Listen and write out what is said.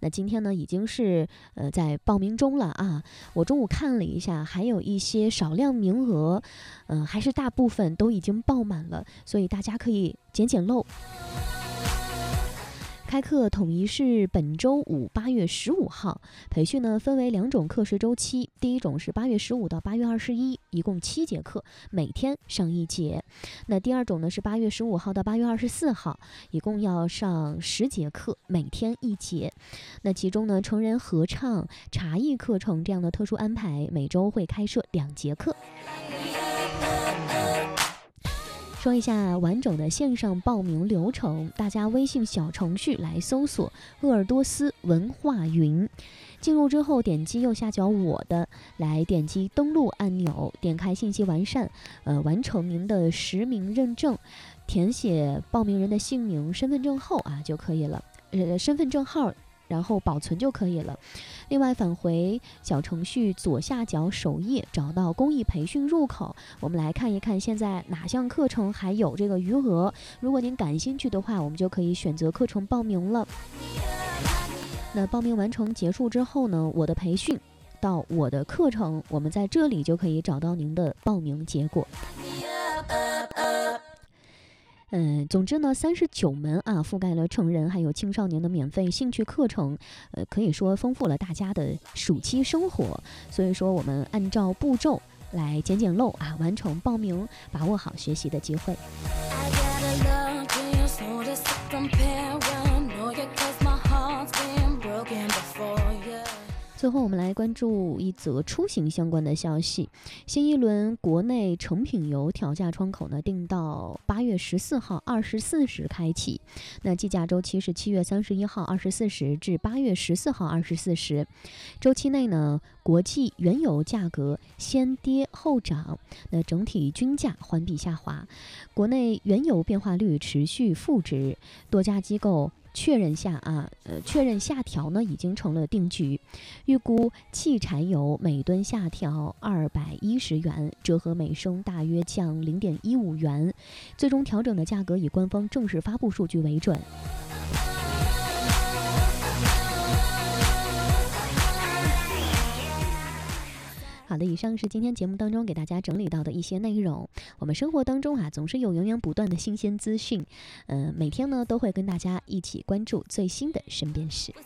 那今天呢已经是在报名中了啊。我中午看了一下，还有一些少量名额，还是大部分都已经爆满了，所以大家可以捡捡漏。开课统一是本周五8月15号，培训呢分为2种课时周期，第一种是8月15到8月21，一共7节课，每天上1节。那第二种呢是8月15号到8月24号，一共要上10节课，每天1节。那其中呢成人合唱、茶艺课程这样的特殊安排，每周会开设2节课。说一下完整的线上报名流程，大家微信小程序来搜索鄂尔多斯文化云，进入之后点击右下角我的，来点击登录按钮，点开信息完善，完成您的实名认证，填写报名人的姓名、身份证后啊就可以了，身份证号然后保存就可以了。另外返回小程序左下角首页，找到公益培训入口，我们来看一看现在哪项课程还有这个余额，如果您感兴趣的话，我们就可以选择课程报名了。那报名完成结束之后呢，我的培训到我的课程，我们在这里就可以找到您的报名结果。总之呢，39门啊，覆盖了成人还有青少年的免费兴趣课程，可以说丰富了大家的暑期生活。所以说，我们按照步骤来捡捡漏啊，完成报名，把握好学习的机会。最后我们来关注一则出行相关的消息，新一轮国内成品油调价窗口呢定到8月14号24时开启，那计价周期是7月31号24时至8月14号24时。周期内呢，国际原油价格先跌后涨，那整体均价环比下滑，国内原油变化率持续负值，多家机构确认下调呢已经成了定局，预估汽柴油每吨下调210元，折合每升大约降0.15元，最终调整的价格以官方正式发布数据为准。好的，以上是今天节目当中给大家整理到的一些内容。我们生活当中总是有源源不断的新鲜资讯，每天呢都会跟大家一起关注最新的身边事。